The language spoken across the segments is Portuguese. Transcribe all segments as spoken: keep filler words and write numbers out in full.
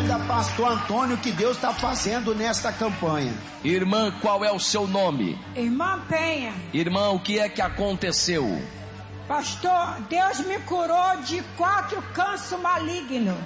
vida, pastor Antônio, que Deus está fazendo nesta campanha. Irmã, qual é o seu nome? Irmã Penha. Irmã, o que é que aconteceu? Pastor, Deus me curou de quatro câncer maligno.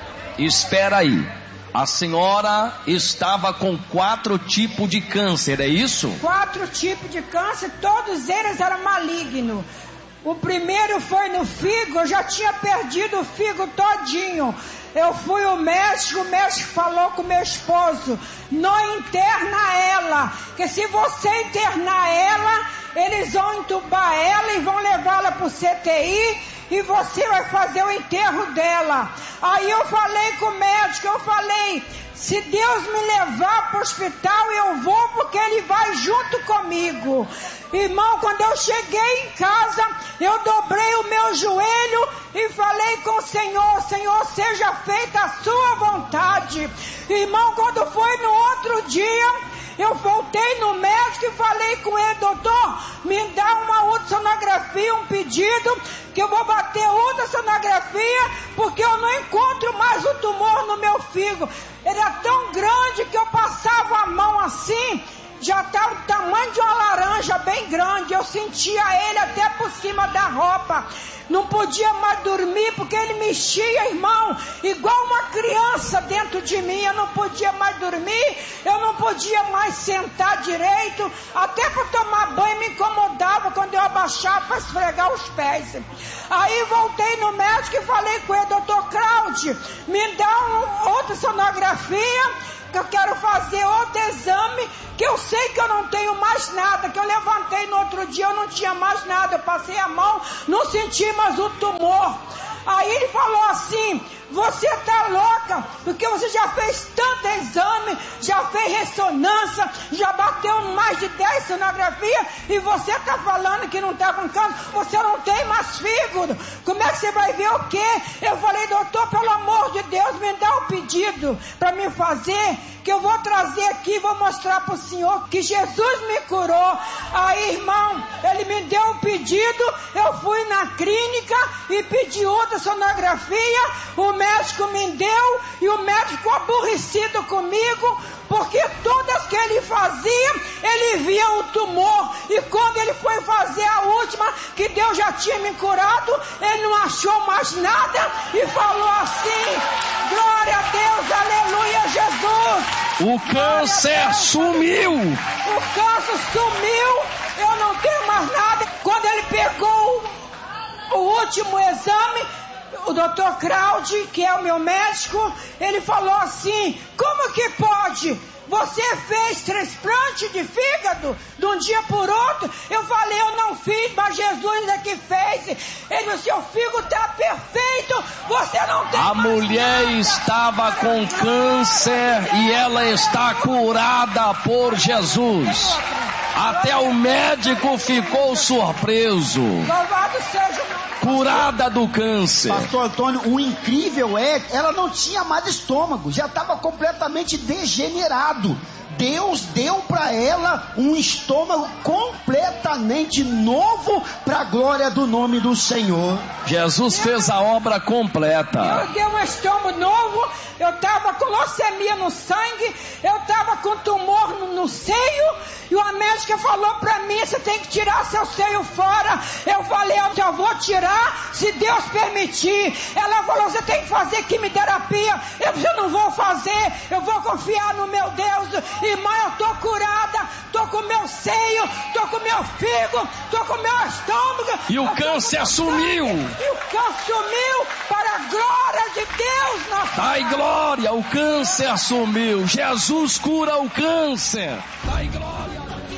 Espera aí. A senhora estava com quatro tipos de câncer, é isso? Quatro tipos de câncer, todos eles eram malignos. O primeiro foi no fígado, eu já tinha perdido o fígado todinho. Eu fui ao médico, o médico falou com meu esposo: não interna ela, que se você internar ela, eles vão entubar ela e vão levá-la para o C T I e você vai fazer o enterro dela. Aí eu falei com o médico, eu falei: se Deus me levar para o hospital, eu vou, porque Ele vai junto comigo. Irmão, quando eu cheguei em casa, eu dobrei o meu joelho e falei com o Senhor: Senhor, seja feita a sua vontade. Irmão, quando foi no outro dia, eu voltei no médico e falei com ele: doutor, me dá uma ultrassonografia, um pedido, que eu vou bater ultrassonografia, porque eu não encontro mais o tumor no meu fígado. Ele é tão grande que eu passava a mão assim, já estava o tamanho de uma laranja bem grande. Eu sentia ele até por cima da roupa. Não podia mais dormir porque ele mexia, irmão, igual uma criança dentro de mim. Eu não podia mais dormir, eu não podia mais sentar direito. Até para tomar banho me incomodava quando eu abaixava para esfregar os pés. Aí voltei no médico e falei com ele: doutor Cláudio, me dá um, outra sonografia, que eu quero fazer outro exame, que eu sei que eu não tenho mais nada, que eu levantei no outro dia, eu não tinha mais nada, eu passei a mão, não senti mais o tumor. Aí ele falou assim: você tá louca, porque você já fez tanto exame, já fez ressonância, já bateu mais de dez sonografias, e você tá falando que não tá com câncer, você não tem mais fígado, como é que você vai ver o quê? Eu falei: doutor, pelo amor de Deus, me dá um pedido para me fazer, que eu vou trazer aqui, vou mostrar para o senhor que Jesus me curou. Aí, irmão, ele me deu um pedido, eu fui na clínica e pedi outra sonografia, o médico me deu, e o médico ficou aborrecido comigo, porque todas que ele fazia, ele via o tumor, e quando ele foi fazer a última, que Deus já tinha me curado, ele não achou mais nada, e falou assim: glória a Deus, aleluia, Jesus. O câncer sumiu. O câncer sumiu, eu não tenho mais nada. Quando ele pegou o, o último exame, o doutor Cláudio, que é o meu médico, ele falou assim: como que pode? Você fez transplante de fígado de um dia por outro? Eu falei: eu não fiz, mas Jesus é que fez. Ele: o seu fígado está perfeito, você não tem A mais mulher nada. estava com câncer e ela está curada por Jesus. Até o médico ficou surpreso. Louvado seja o nome. Curada do câncer. Pastor Antônio, o incrível é que ela não tinha mais estômago, já estava completamente degenerado. Deus deu para ela um estômago completamente novo, para a glória do nome do Senhor. Jesus fez a obra completa. Eu dei um estômago novo, eu estava com leucemia no sangue, eu estava com tumor no, no seio, e a médica falou para mim: você tem que tirar seu seio fora. Eu falei: eu já vou tirar, se Deus permitir. Ela falou: você tem que fazer quimioterapia. Eu disse: eu não vou fazer, eu vou confiar no meu Deus. Irmã, eu estou curada, estou com meu seio, estou com meu fígado, estou com meu estômago. E o câncer sumiu. E o câncer sumiu, para a glória de Deus. Nossa Dai glória, o câncer sumiu. Jesus cura o câncer. Dai glória.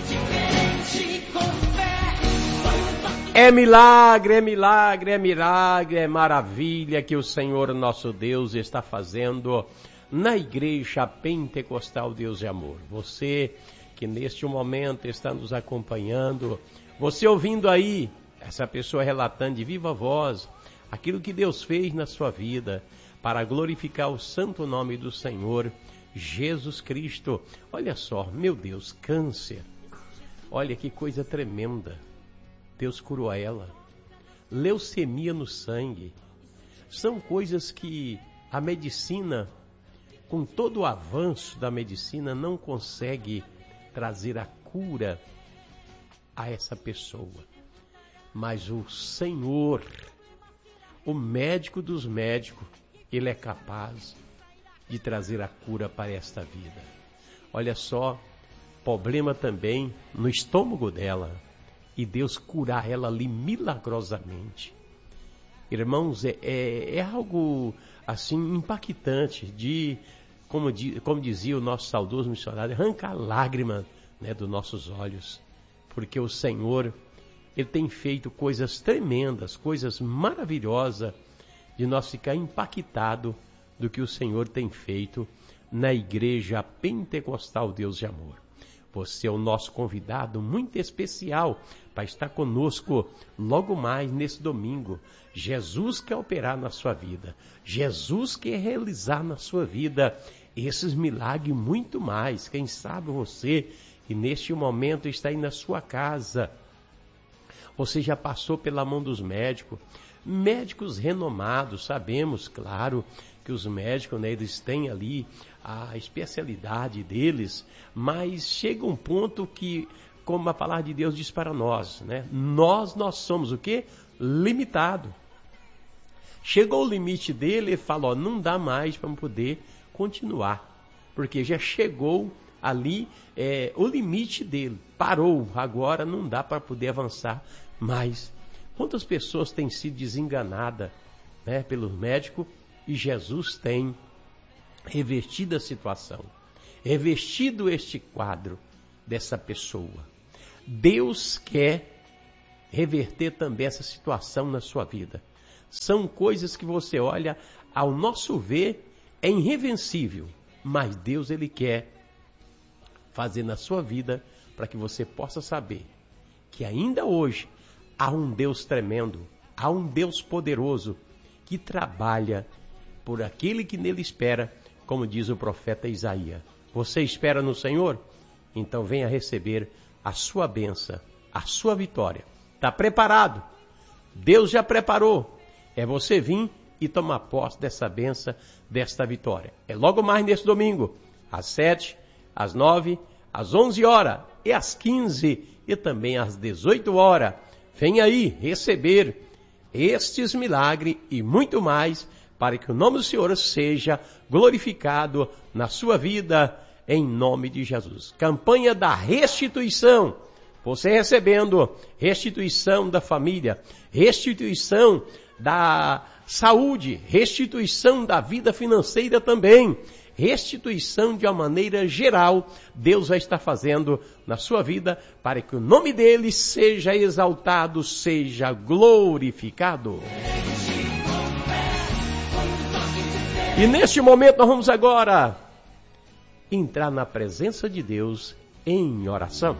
É milagre, é milagre, é milagre, é maravilha que o Senhor nosso Deus está fazendo na Igreja Pentecostal Deus e Amor. Você que neste momento está nos acompanhando, você ouvindo aí essa pessoa relatando de viva voz aquilo que Deus fez na sua vida para glorificar o santo nome do Senhor Jesus Cristo. Olha só, meu Deus, câncer. Olha que coisa tremenda. Deus curou ela. Leucemia no sangue. São coisas que a medicina com todo o avanço da medicina, não consegue trazer a cura a essa pessoa. Mas o Senhor, o médico dos médicos, Ele é capaz de trazer a cura para esta vida. Olha só, problema também no estômago dela, e Deus curar ela ali milagrosamente. Irmãos, é, é, é algo assim impactante, de, como, de, como dizia o nosso saudoso missionário, arrancar lágrimas, né, dos nossos olhos, porque o Senhor, Ele tem feito coisas tremendas, coisas maravilhosas, de nós ficar impactado do que o Senhor tem feito na Igreja Pentecostal Deus de Amor. Você é o nosso convidado muito especial para estar conosco logo mais nesse domingo. Jesus quer operar na sua vida. Jesus quer realizar na sua vida esses milagres e muito mais. Quem sabe você, que neste momento está aí na sua casa, você já passou pela mão dos médicos, médicos renomados, sabemos, claro, que os médicos, né, eles têm ali a especialidade deles, mas chega um ponto que, como a palavra de Deus diz para nós, né, nós, nós somos o quê? Limitado. Chegou o limite dele, ele fala, ó, não dá mais para poder continuar, porque já chegou ali é, o limite dele, parou, agora não dá para poder avançar mais. Quantas pessoas têm sido desenganadas, né, pelos médicos, e Jesus tem revertido a situação, revertido este quadro dessa pessoa. Deus quer reverter também essa situação na sua vida. São coisas que você olha, ao nosso ver, é irreversível, mas Deus, Ele quer fazer na sua vida para que você possa saber que ainda hoje há um Deus tremendo, há um Deus poderoso que trabalha por aquele que nele espera, como diz o profeta Isaías. Você espera no Senhor? Então venha receber a sua bênção, a sua vitória. Está preparado? Deus já preparou. É você vir e tomar posse dessa bênção, desta vitória. É logo mais nesse domingo, às sete, às nove, às onze horas e às quinze e também às dezoito horas. Venha aí receber estes milagres e muito mais, para que o nome do Senhor seja glorificado na sua vida, em nome de Jesus. Campanha da restituição. Você recebendo restituição da família, restituição da saúde, restituição da vida financeira também, restituição de uma maneira geral, Deus vai estar fazendo na sua vida, para que o nome dele seja exaltado, seja glorificado. E neste momento nós vamos agora entrar na presença de Deus em oração.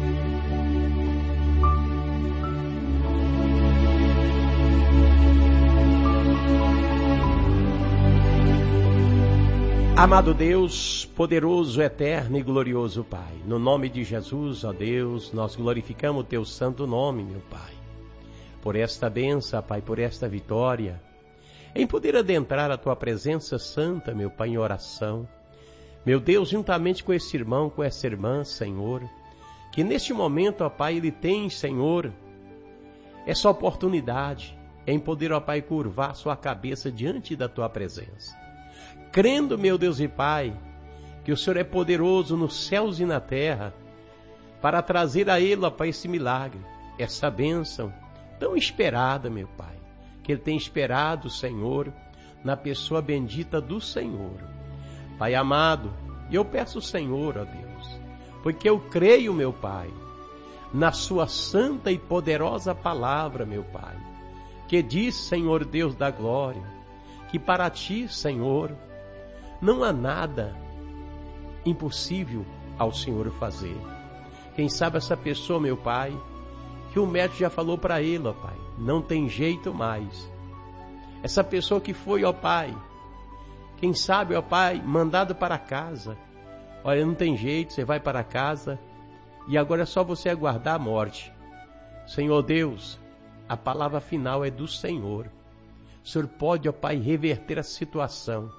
Amado Deus, poderoso, eterno e glorioso Pai, no nome de Jesus, ó Deus, nós glorificamos o Teu santo nome, meu Pai, por esta bênção, Pai, por esta vitória, em poder adentrar a Tua presença santa, meu Pai, em oração. Meu Deus, juntamente com esse irmão, com essa irmã, Senhor, que neste momento, ó Pai, ele tem, Senhor, essa oportunidade em poder, ó Pai, curvar sua cabeça diante da Tua presença. Crendo, meu Deus e Pai, que o Senhor é poderoso nos céus e na terra, para trazer a Ele, ó Pai, esse milagre, essa bênção tão esperada, meu Pai, que Ele tem esperado, Senhor, na pessoa bendita do Senhor. Pai amado, eu peço, Senhor, ó Deus, porque eu creio, meu Pai, na Sua santa e poderosa palavra, meu Pai, que diz, Senhor Deus da glória, que para Ti, Senhor, não há nada impossível ao Senhor fazer. Quem sabe essa pessoa, meu Pai, que o médico já falou para ele, ó Pai, não tem jeito mais. Essa pessoa que foi, ó Pai, quem sabe, ó Pai, mandado para casa. Olha, não tem jeito, você vai para casa e agora é só você aguardar a morte. Senhor Deus, a palavra final é do Senhor. O Senhor pode, ó Pai, reverter a situação.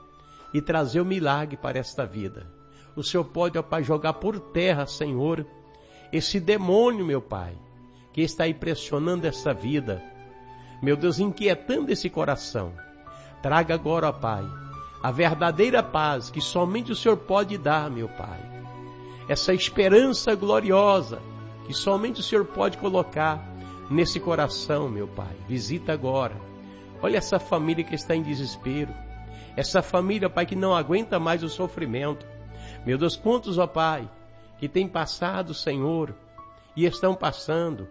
e trazer o milagre para esta vida. O Senhor pode, ó Pai, jogar por terra, Senhor, esse demônio, meu Pai, que está aí pressionando essa vida. Meu Deus, inquietando esse coração. Traga agora, ó Pai, a verdadeira paz que somente o Senhor pode dar, meu Pai. Essa esperança gloriosa que somente o Senhor pode colocar nesse coração, meu Pai. Visita agora. Olha essa família que está em desespero. Essa família, Pai, que não aguenta mais o sofrimento. Meu Deus, quantos, ó Pai, que têm passado, Senhor, e estão passando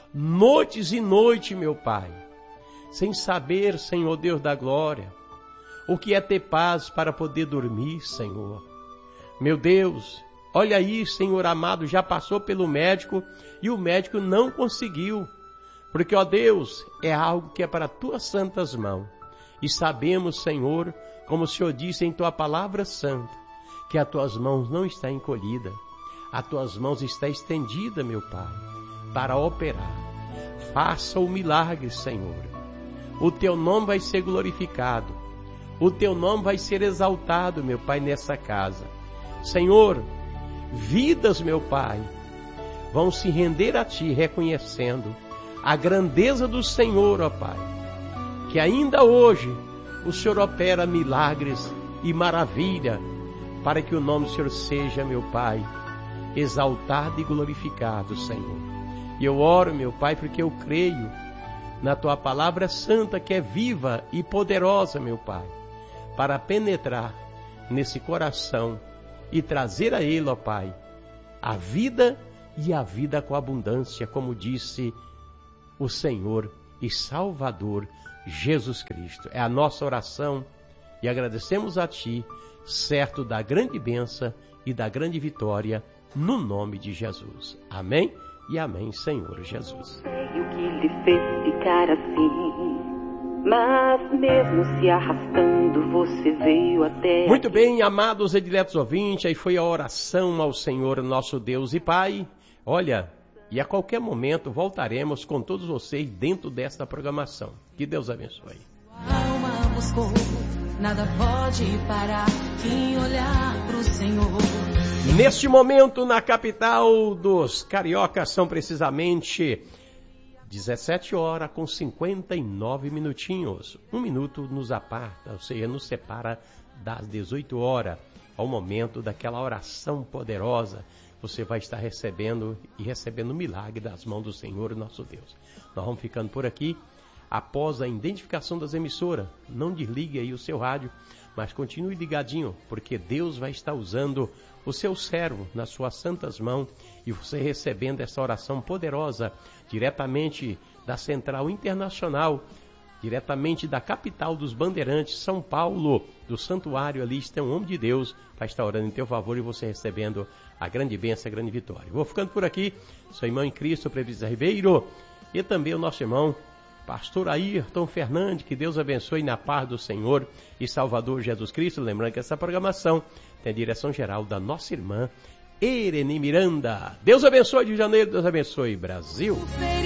noites e noites, meu Pai, sem saber, Senhor Deus da glória, o que é ter paz para poder dormir, Senhor. Meu Deus, olha aí, Senhor amado, já passou pelo médico e o médico não conseguiu. Porque, ó Deus, é algo que é para tuas santas mãos. E sabemos, Senhor, como o Senhor disse em tua palavra santa, que as tuas mãos não estão encolhidas. As tuas mãos estão estendidas, meu Pai, para operar. Faça o milagre, Senhor. O teu nome vai ser glorificado. O teu nome vai ser exaltado, meu Pai, nessa casa. Senhor, vidas, meu Pai, vão se render a Ti, reconhecendo a grandeza do Senhor, ó Pai, que ainda hoje o Senhor opera milagres e maravilha, para que o nome do Senhor seja, meu Pai, exaltado e glorificado, Senhor. E eu oro, meu Pai, porque eu creio na Tua palavra santa, que é viva e poderosa, meu Pai, para penetrar nesse coração e trazer a ele, ó Pai, a vida e a vida com abundância, como disse o Senhor e Salvador Jesus Cristo. É a nossa oração e agradecemos a Ti, certo da grande bênção e da grande vitória, no nome de Jesus. Amém e amém, Senhor Jesus. Sei o que lhe fez ficar assim, mas mesmo se arrastando você veio até... Muito bem, amados e diletos ouvintes, aí foi a oração ao Senhor nosso Deus e Pai. Olha, e a qualquer momento voltaremos com todos vocês dentro desta programação. Que Deus abençoe. A alma buscou, nada pode parar quem olhar pro Senhor. Neste momento, na capital dos cariocas, são precisamente dezessete horas com cinquenta e nove minutinhos. Um minuto nos aparta, ou seja, nos separa das dezoito horas, ao momento daquela oração poderosa. Você vai estar recebendo e recebendo o milagre das mãos do Senhor, nosso Deus. Nós vamos ficando por aqui. Após a identificação das emissoras, não desligue aí o seu rádio, mas continue ligadinho, porque Deus vai estar usando o seu servo nas suas santas mãos e você recebendo essa oração poderosa diretamente da Central Internacional, diretamente da capital dos Bandeirantes, São Paulo, do santuário ali está um homem de Deus, vai estar orando em teu favor e você recebendo a grande bênção, a grande vitória. Vou ficando por aqui, sou irmão em Cristo, Previsa Ribeiro, e também o nosso irmão, Pastor Ayrton Fernandes, que Deus abençoe na paz do Senhor e Salvador Jesus Cristo. Lembrando que essa programação tem a direção geral da nossa irmã Ereni Miranda. Deus abençoe de Janeiro, Deus abençoe Brasil.